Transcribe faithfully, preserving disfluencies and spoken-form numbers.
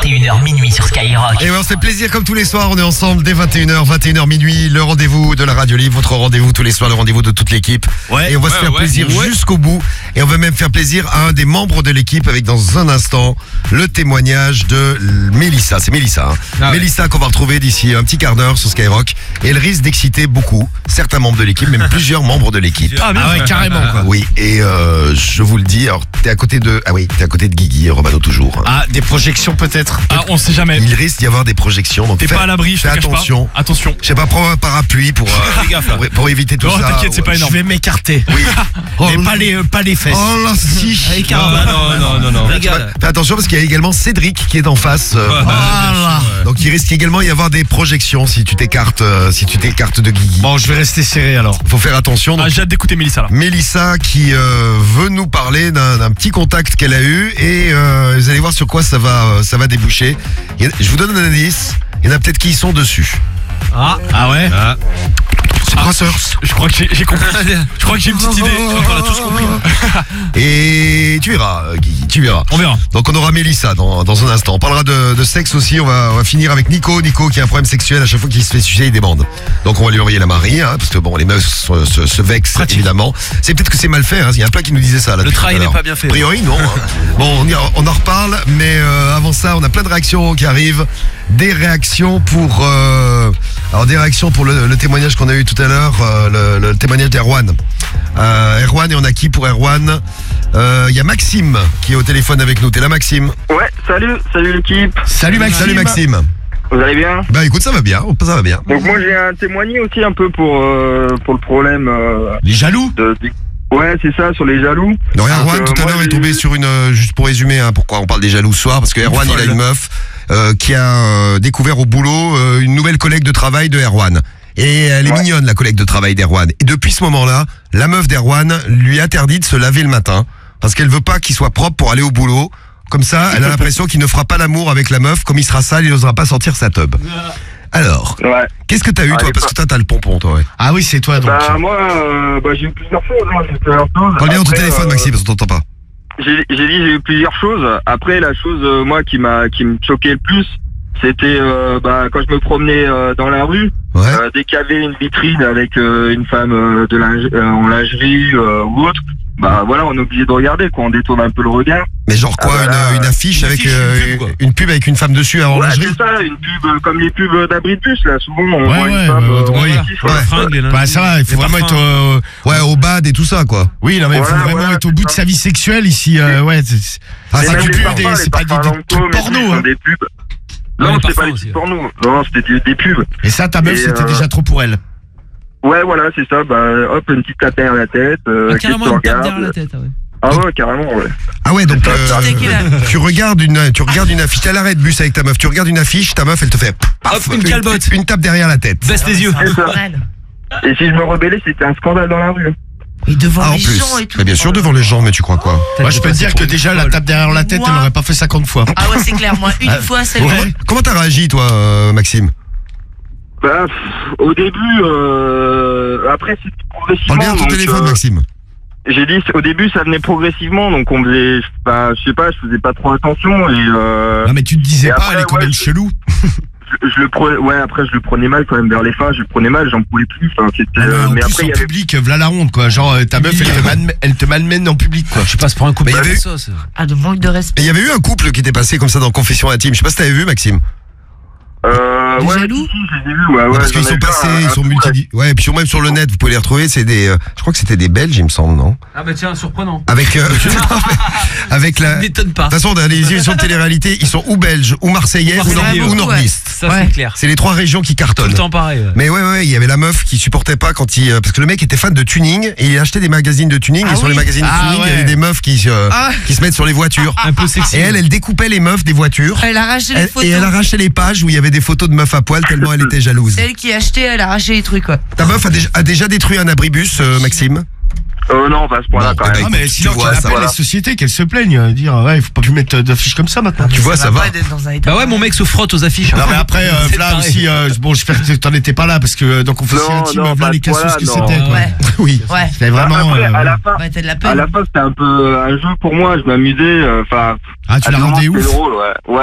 et une heures minuit sur Skyrock. Et ouais, on se fait plaisir comme tous les soirs, on est ensemble dès vingt et une heures, vingt et une heures minuit, le rendez-vous de la radio libre, votre rendez-vous tous les soirs, le rendez-vous de toute l'équipe. Ouais, et on va ouais, se faire ouais, plaisir ouais. jusqu'au bout. Et on va même faire plaisir à un des membres de l'équipe avec dans un instant le témoignage de Mélissa. C'est Mélissa. Hein. Ah ouais. Mélissa qu'on va retrouver d'ici un petit quart d'heure sur Skyrock. Et elle risque d'exciter beaucoup certains membres de l'équipe, même plusieurs membres de l'équipe. Ah, bien Ah ouais, carrément quoi. Oui, et euh, je vous le dis, alors t'es à côté de... Ah oui, t'es à côté de Guigui, Romano toujours. Hein. Ah, des projections peut-être. Ah, on sait jamais. Il risque d'y avoir des projections. Donc T'es fais- pas à l'abri, je te fais cache attention. pas. Attention. Je sais pas, prends un parapluie pour, euh, Fais gaffe, là. pour, pour éviter tout Non, ça. t'inquiète, c'est pas Ouais. énorme. Je vais m'écarter. Oui. Mais Oh, pas les, euh, pas les fesses. oh là si. Avec Non, un- non, non, non, non. Regarde. Fais attention parce qu'il y a également Cédric qui est en face. euh, Voilà. Donc il risque également y avoir des projections si tu t'écartes, euh, si tu t'écartes de Guigui. Bon, je vais rester serré alors. Faut faire attention. Donc, Ah, j'ai hâte d'écouter Mélissa là. Mélissa qui euh, veut nous parler d'un d'un petit contact qu'elle a eu et euh, vous allez voir sur quoi ça va, euh, ça va déboucher. Il y a- je vous donne un indice. Il y en a peut-être qui y sont dessus. Ah, Ah ouais. C'est Brasseurs. je crois que j'ai j'ai compris. Je crois que j'ai une petite idée. On a tous compris. Et tu verras, euh, Guigui, tu verras. On verra. Donc on aura Mélissa dans, dans un instant. On parlera de, de sexe aussi. On va, on va finir avec Nico. Nico qui a un problème sexuel à chaque fois qu'il se fait sucer, il débande. Donc on va lui envoyer la Marie, hein, parce que bon, les meufs se, se, se vexent Pratique. évidemment. C'est peut-être que c'est mal fait. Hein. Il y a plein qui nous disaient ça. Là, Le depuis travail tout à n'est l'heure. pas bien fait. A priori, non. Hein. Bon, on, y- on en reparle, mais euh, avant ça, on a plein de réactions qui arrivent. Des réactions pour, euh, alors des réactions pour le, le témoignage qu'on a eu tout à l'heure, euh, le, le témoignage d'Erwan. Euh, Erwan, et on a qui pour Erwan? Euh, Il y a Maxime qui est au téléphone avec nous. T'es là, Maxime? Ouais, salut, salut l'équipe. Salut Maxime. Salut Maxime. Vous allez bien? Bah écoute, ça va bien, ça va bien. Donc moi j'ai un témoigné aussi un peu pour euh, pour le problème euh, Les jaloux. de, du- ouais c'est ça sur les jaloux. Non, Erwan, euh, tout à moi, l'heure, est j'ai- tombé sur une... euh, juste pour résumer, hein, pourquoi on parle des jaloux ce soir, parce que Erwan, il a une meuf euh, qui a euh, découvert au boulot euh, une nouvelle collègue de travail de Erwan. Et elle est Ouais. mignonne, la collègue de travail d'Erwan. Et depuis ce moment-là, la meuf d'Erwan lui interdit de se laver le matin, parce qu'elle veut pas qu'il soit propre pour aller au boulot. Comme ça, elle a l'impression qu'il ne fera pas l'amour avec la meuf, comme il sera sale, il n'osera pas sortir sa tub. Alors, Ouais. qu'est-ce que t'as eu, Ah, toi? elle est Parce que toi, t'as le pompon, toi, ouais. Ah oui, c'est toi donc. Bah moi euh, bah, j'ai eu plusieurs choses. Hein, j'ai eu plusieurs choses. Parle bien dans ton Après, téléphone, euh, Maxime, parce qu'on t'entend pas. J'ai j'ai dit j'ai eu plusieurs choses. Après la chose euh, moi qui m'a qui me choquait le plus, c'était euh, bah, quand je me promenais euh, dans la rue. Ouais. Euh, dès qu'il y avait une vitrine avec euh, une femme euh, de linge, euh, en lingerie euh, ou autre, bah voilà, on est obligé de regarder, quoi. On détourne un peu le regard. Mais genre quoi, Ah, voilà, une, une affiche une avec affiche, euh, une pub, quoi. une pub avec une femme dessus en Ouais, lingerie? c'est ça, une pub euh, comme les pubs d'abri de bus, là. Souvent, on Ouais, voit ouais, une femme. bah, euh, oui. en affiche, Ouais. ouais. Fringues, les Bah ça va, il faut Les vraiment parfums. être. euh, Ouais, au bad et tout ça, quoi. Oui, non mais il faut Voilà, vraiment voilà, être au c'est bout de ça. sa vie sexuelle ici. euh, ouais. c'est- Ah, Et ça même tu les pue parfums, des- les c'est pas des- parfums des Lancôme trucs et tout, porno, ils font hein. des pubs. Ouais, Non, les c'était pas parfums des aussi, pubs porno. Non, c'était des, des pubs. Et ça, ta meuf, Et, c'était euh, déjà trop pour elle. Ouais, voilà, c'est ça. Bah, hop, une petite tape derrière la tête. Euh, Ah, qu'est-ce carrément que tu une tape regardes derrière la tête. Ah ouais. Ah ouais, carrément, ouais. Ah ouais, donc Ça, euh, ça, C'était quelle tu regardes une tu regardes une affiche, t'es à l'arrêt de bus avec ta meuf, tu regardes une affiche, ta meuf elle te fait paf, Hop, une calbotte. une tape derrière la tête. Baisse les yeux. C'est ça. Et si je me rebellais, c'était un scandale dans la rue. Et devant Ah en les plus. gens et tout. Mais bien sûr devant les gens, mais tu crois quoi? Moi, je peux te dire que déjà la tape derrière la tête, elle Moi- l'aurait pas fait cinquante fois. Ah ouais, c'est clair, moi, une fois, c'est Comment- vrai. Comment t'as réagi toi, euh, Maxime? Bah, pff, au début, euh, après c'était progressivement. Parle bien à ton donc, téléphone, euh, Maxime. J'ai dit, au début, ça venait progressivement, donc on faisait, bah, je sais pas, je faisais pas trop attention et euh, Non mais tu te disais Et pas, après, elle est quand ouais, même je- chelou. je, je le prenais, ouais, après je le prenais mal quand même vers les fins, je le prenais mal, j'en pouvais plus. Enfin, c'était, Ah, mais euh, en mais plus après il en y avait. public, v'là la honte quoi. Genre euh, ta meuf, elle te, malmène, elle te malmène en public quoi. Je passe pour un couple Mais il y de avait- sauce. Ah, de manque de respect. Et il y avait eu un couple qui était passé comme ça dans Confession intime. Je sais pas si t'avais vu, Maxime. Euh, Des ouais, jaloux si, si, je les ai vus, ouais, ouais. Ouais, parce j'en qu'ils ai sont vu passés, un- ils un sont coup, multi. Ouais, et puis sur- même sur le net, vous pouvez les retrouver. C'est des, euh, je crois que c'était des Belges, il me semble, non? Ah bah tiens, surprenant. Avec, euh, avec la. Ça De m'étonne pas. toute façon, dans les émissions de télé-réalité, ils sont ou belges, ou marseillais, ou, Marseillais, nor- ou ouais. nordistes. Ça Ouais. c'est clair. C'est les trois régions qui Tout cartonnent. le temps pareil. ouais. Mais ouais, ouais, ouais, il y avait la meuf qui supportait pas quand il, euh, parce que le mec était fan de tuning et il achetait des magazines de tuning Ah et sur oui. les magazines de Ah tuning, il y ouais. avait des meufs qui, euh, Ah. qui se mettent sur les voitures. Un peu sexy. Et elle, elle découpait les meufs des voitures. Elle a arraché les Elle- photos. et elle arrachait les pages où il y avait des photos de meufs à poil tellement elle était jalouse. C'est elle qui a acheté, elle a arraché les trucs, quoi. Ta meuf a déjà, a déjà détruit un abribus, euh, Maxime? Euh, non, pas à ce point-là Bon, quand eh même. Ah mais tu sinon vois, qu'elle ça, appelle voilà. les sociétés, qu'elles se plaignent, euh, dire ouais, il faut pas plus mettre d'affiches comme ça maintenant. Tu vois, ça va. pas d'être dans un état Bah ouais, mon mec se frotte aux affiches. Non mais après euh, C'est là pareil. aussi euh, bon j'espère que t'en étais pas là parce que euh, dans Confession Non, intime non, là pas les à ce point-là, cassos que non. c'était quoi. Ouais. Oui. Ouais, C'était vraiment Après, euh, à la fin, ouais, t'as de la à peine. la fin, c'était un peu un jeu pour moi. Je m'amusais. Enfin, ah tu à la ce moment, rendais c'était ouf. drôle, ouais. Ouais,